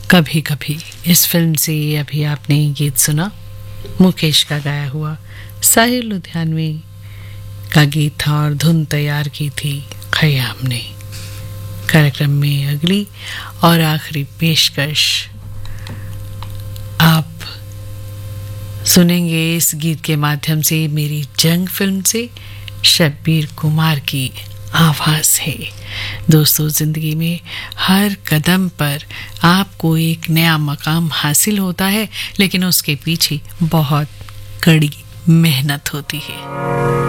कभी कभी इस फिल्म से अभी आपने ये गीत सुना, मुकेश का गाया हुआ। साहिर लुधियानवी का गीत था और धुन तैयार की थी खयाम ने। कार्यक्रम में अगली और आखिरी पेशकश आप सुनेंगे इस गीत के माध्यम से मेरी जंग फिल्म से शब्बीर कुमार की आवाज है। दोस्तों, जिंदगी में हर कदम पर आपको एक नया मकाम हासिल होता है, लेकिन उसके पीछे बहुत कड़ी मेहनत होती है।